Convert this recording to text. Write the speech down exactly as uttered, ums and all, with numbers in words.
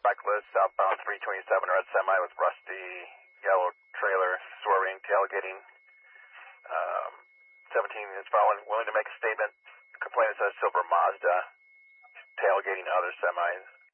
cyclist, southbound three twenty-seven, red semi with rusty yellow trailer, swerving, tailgating. Um, seventeen is following, willing to make a statement. Complainant says silver Mazda, tailgating other semis.